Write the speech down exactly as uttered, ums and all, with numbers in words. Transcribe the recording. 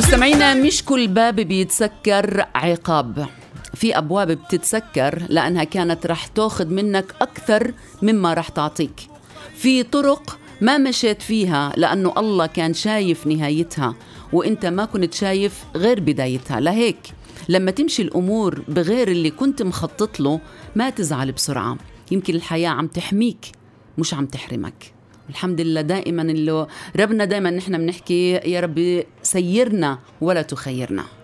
مستمعينا، مش كل باب بيتسكر عقاب. في أبواب بتتسكر لأنها كانت رح تأخذ منك أكثر مما رح تعطيك. في طرق ما مشيت فيها لأنه الله كان شايف نهايتها وإنت ما كنت شايف غير بدايتها. لهيك لما تمشي الأمور بغير اللي كنت مخطط له ما تزعل بسرعة. يمكن الحياة عم تحميك مش عم تحرمك. الحمد لله دائما اللي ربنا دائما نحن بنحكي يا ربي سيرنا ولا تخيرنا.